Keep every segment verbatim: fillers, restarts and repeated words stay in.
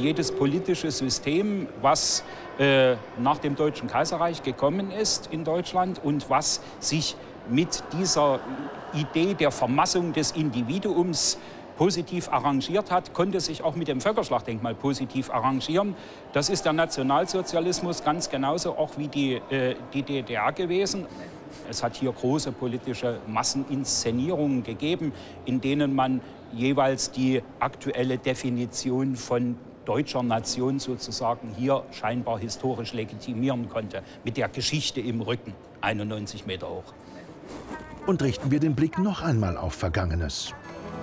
jedes politische System, was äh, nach dem Deutschen Kaiserreich gekommen ist in Deutschland und was sich mit dieser Idee der Vermassung des Individuums positiv arrangiert hat, konnte sich auch mit dem Völkerschlachtdenkmal positiv arrangieren. Das ist der Nationalsozialismus ganz genauso auch wie die, äh, die D D R gewesen. Es hat hier große politische Masseninszenierungen gegeben, in denen man jeweils die aktuelle Definition von deutscher Nation sozusagen hier scheinbar historisch legitimieren konnte, mit der Geschichte im Rücken, einundneunzig Meter hoch. Und richten wir den Blick noch einmal auf Vergangenes.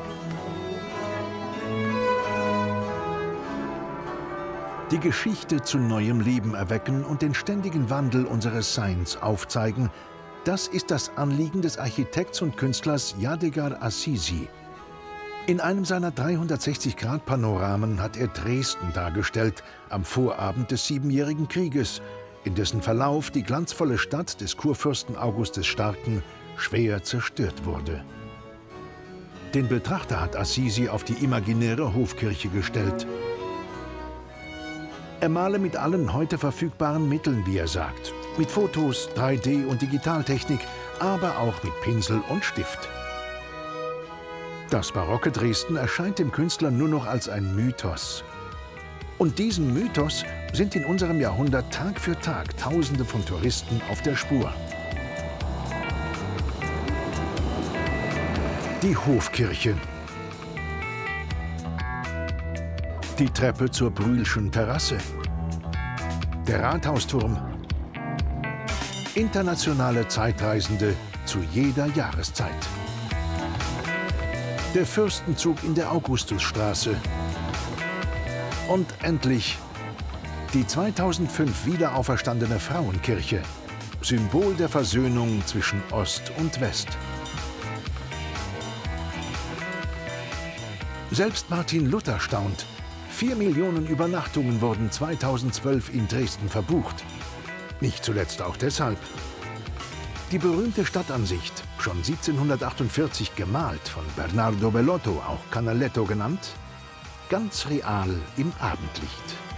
Die Geschichte zu neuem Leben erwecken und den ständigen Wandel unseres Seins aufzeigen, das ist das Anliegen des Architekts und Künstlers Yadigar Azizi. In einem seiner dreihundertsechzig Grad Panoramen hat er Dresden dargestellt, am Vorabend des Siebenjährigen Krieges, in dessen Verlauf die glanzvolle Stadt des Kurfürsten August des Starken schwer zerstört wurde. Den Betrachter hat Azizi auf die imaginäre Hofkirche gestellt. Er male mit allen heute verfügbaren Mitteln, wie er sagt. Mit Fotos, drei D und Digitaltechnik, aber auch mit Pinsel und Stift. Das barocke Dresden erscheint dem Künstler nur noch als ein Mythos. Und diesem Mythos sind in unserem Jahrhundert Tag für Tag Tausende von Touristen auf der Spur. Die Hofkirche. Die Treppe zur Brühlschen Terrasse. Der Rathausturm. Internationale Zeitreisende zu jeder Jahreszeit. Der Fürstenzug in der Augustusstraße. Und endlich die zweitausendfünf wiederauferstandene Frauenkirche. Symbol der Versöhnung zwischen Ost und West. Selbst Martin Luther staunt. Vier Millionen Übernachtungen wurden zweitausendzwölf in Dresden verbucht. Nicht zuletzt auch deshalb. Die berühmte Stadtansicht, schon siebzehnhundertachtundvierzig gemalt von Bernardo Bellotto, auch Canaletto genannt, ganz real im Abendlicht.